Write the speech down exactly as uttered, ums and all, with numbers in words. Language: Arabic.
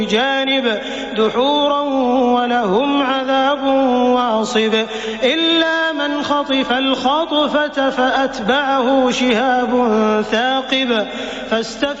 جانب دحورا ولهم عذاب واصب إلا من خطف الخطفة فأتبعه شهاب ثاقب فاستفتح